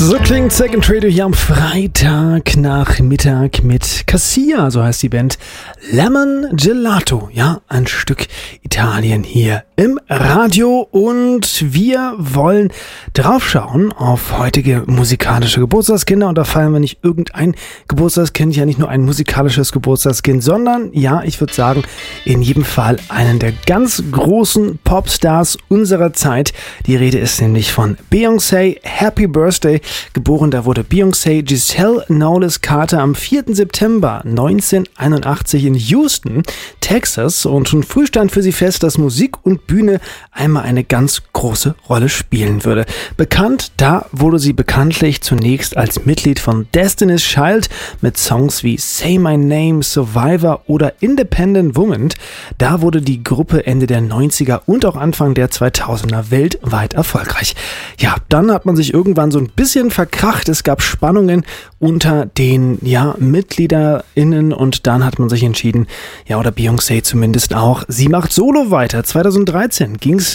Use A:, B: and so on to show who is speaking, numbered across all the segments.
A: So klingt Second Radio hier am Freitagnachmittag mit Cassia, so heißt die Band. Lemon Gelato, ja, ein Stück Italien hier im Radio, und wir wollen drauf schauen auf heutige musikalische Geburtstagskinder, und da feiern wir nicht irgendein Geburtstagskind, ja nicht nur ein musikalisches Geburtstagskind, sondern, ja, ich würde sagen, in jedem Fall einen der ganz großen Popstars unserer Zeit. Die Rede ist nämlich von Beyoncé. Happy Birthday! Geboren, da wurde Beyoncé Giselle Knowles Carter am 4. September 1981 in Houston, Texas, und schon früh stand für sie fest, dass Musik und Bühne einmal eine ganz große Rolle spielen würde. Bekannt, da wurde sie bekanntlich zunächst als Mitglied von Destiny's Child mit Songs wie Say My Name, Survivor oder Independent Woman. Da wurde die Gruppe Ende der 90er und auch Anfang der 2000er weltweit erfolgreich. Ja, dann hat man sich irgendwann so ein bisschen verkracht. Es gab Spannungen unter den MitgliederInnen, und dann hat man sich entschieden, oder Beyoncé zumindest auch, sie macht Solo weiter. 2003 ging's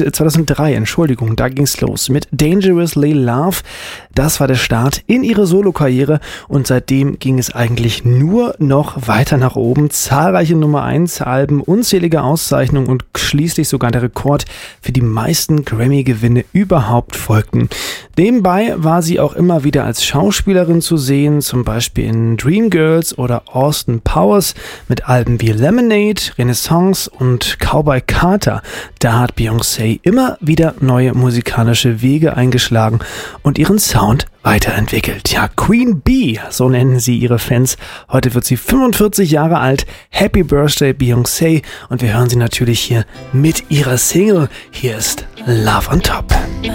A: los mit Dangerously Love. Das war der Start in ihre Solo-Karriere, und seitdem ging es eigentlich nur noch weiter nach oben. Zahlreiche Nummer-1-Alben, unzählige Auszeichnungen und schließlich sogar der Rekord für die meisten Grammy-Gewinne überhaupt folgten. Nebenbei war sie auch immer wieder als Schauspielerin zu sehen, zum Beispiel in Dreamgirls oder Austin Powers mit Alben wie Lemonade, Renaissance und Cowboy Carter. Da hat Beyoncé immer wieder neue musikalische Wege eingeschlagen und ihren Sound weiterentwickelt. Ja, Queen Bee, so nennen sie ihre Fans. Heute wird sie 45 Jahre alt. Happy Birthday, Beyoncé. Und wir hören sie natürlich hier mit ihrer Single. Hier ist Love on Top.